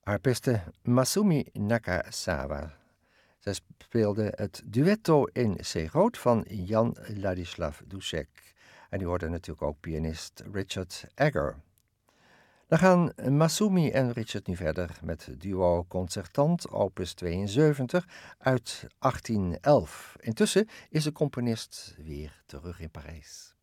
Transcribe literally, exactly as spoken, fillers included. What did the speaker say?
harpiste Masumi Nakasawa. Zij speelde het duetto in C groot van Jan Ladislav Dušek. En u hoorde natuurlijk ook pianist Richard Egger. Dan gaan Masumi en Richard nu verder met het duo Concertant opus tweeënzeventig uit achttien elf. Intussen is de componist weer terug in Parijs.